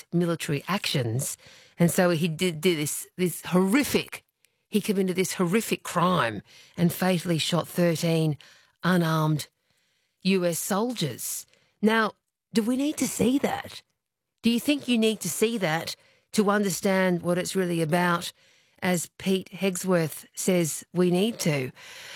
military actions. And so he did this horrific, he committed this horrific crime and fatally shot 13 unarmed US soldiers. Now, do we need to see that? Do you think you need to see that to understand what it's really about, as Pete Hegsworth says we need to?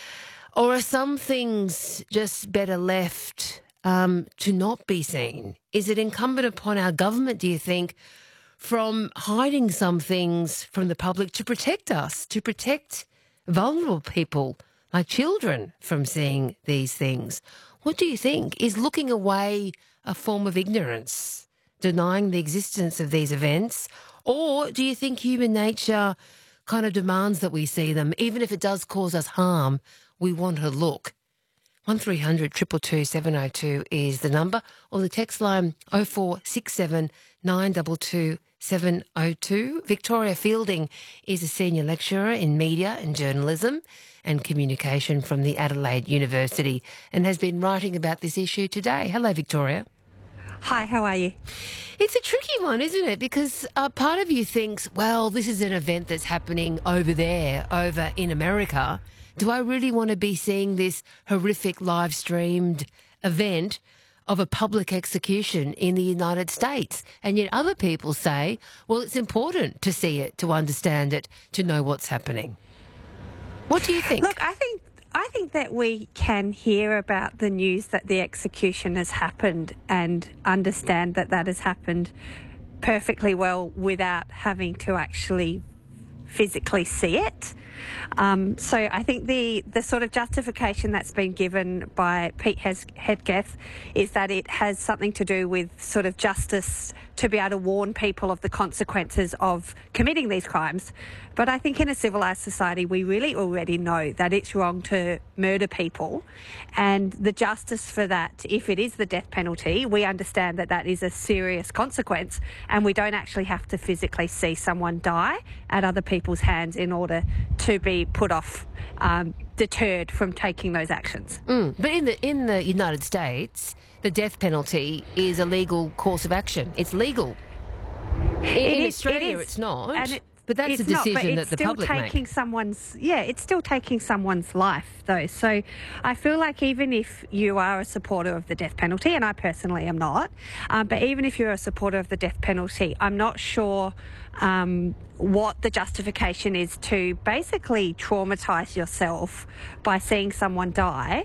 Or are some things just better left to not be seen? Is it incumbent upon our government, do you think, from hiding some things from the public to protect us, to protect vulnerable people like children from seeing these things? What do you think? Is looking away a form of ignorance, denying the existence of these events? Or do you think human nature kind of demands that we see them, even if it does cause us harm? We want to look. 1300 222 702 is the number, or the text line 0467 922 702. Victoria Fielding is a senior lecturer in media and journalism and communication from the Adelaide University and has been writing about this issue today. Hello, Victoria. Hi, how are you? It's a tricky one, isn't it? Because part of you thinks, well, this is an event that's happening over there, over in America. Do I really want to be seeing this horrific live-streamed event of a public execution in the United States? And yet other people say, well, it's important to see it, to understand it, to know what's happening. What do you think? Look, I think that we can hear about the news that the execution has happened and understand that that has happened perfectly well without having to actually physically see it. So I think the sort of justification that's been given by Pete Hegsworth is that it has something to do with sort of justice to be able to warn people of the consequences of committing these crimes. But I think in a civilised society, we really already know that it's wrong to murder people, and the justice for that, if it is the death penalty, we understand that that is a serious consequence, and we don't actually have to physically see someone die at other people's hands in order to be put off, deterred from taking those actions. But in the United States, the death penalty is a legal course of action. It's legal. In Australia, it's not. But that's a decision that the public make. It's still taking someone's life, though. So I feel like even if you are a supporter of the death penalty, and I personally am not, but even if you're a supporter of the death penalty, I'm not sure what the justification is to basically traumatise yourself by seeing someone die,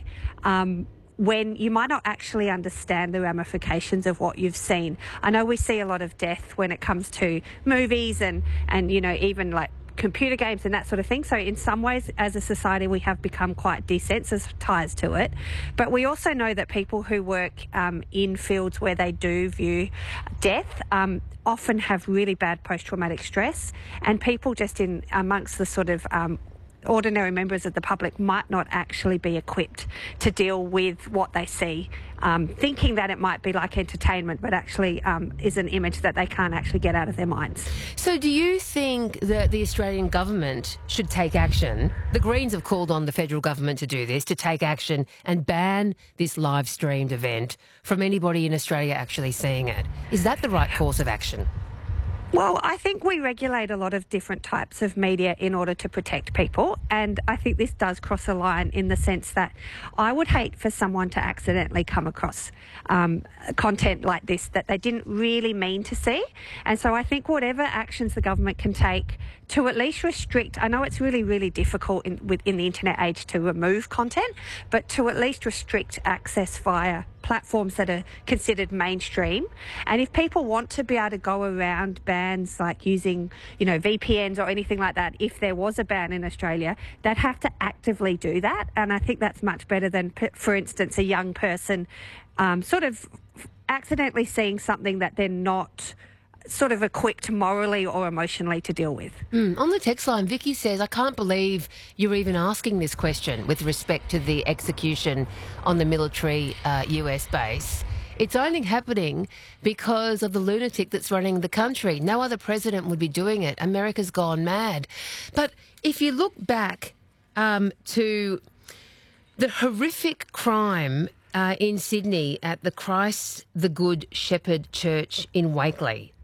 when you might not actually understand the ramifications of what you've seen. I know we see a lot of death when it comes to movies and you know, even like computer games and that sort of thing. So in some ways, as a society, we have become quite desensitised to it. But we also know that people who work in fields where they do view death often have really bad post-traumatic stress, and people just in amongst the sort of ordinary members of the public might not actually be equipped to deal with what they see, thinking that it might be like entertainment, but actually is an image that they can't actually get out of their minds. So do you think that the Australian government should take action? The Greens have called on the federal government to do this, to take action and ban this live-streamed event from anybody in Australia actually seeing it. Is that the right course of action? Well, I think we regulate a lot of different types of media in order to protect people, and I think this does cross a line in the sense that I would hate for someone to accidentally come across content like this that they didn't really mean to see. And so I think whatever actions the government can take to at least restrict, I know it's really, really difficult in the internet age to remove content, but to at least restrict access via platforms that are considered mainstream. And if people want to be able to go around bans like using, you know, VPNs or anything like that, if there was a ban in Australia, they'd have to actively do that. And I think that's much better than, for instance, a young person sort of accidentally seeing something that they're not sort of equipped morally or emotionally to deal with. On the text line, Vicky says, I can't believe you're even asking this question with respect to the execution on the military US base. It's only happening because of the lunatic that's running the country. No other president would be doing it. America's gone mad. But if you look back to the horrific crime in Sydney at the Christ the Good Shepherd Church in Wakeley,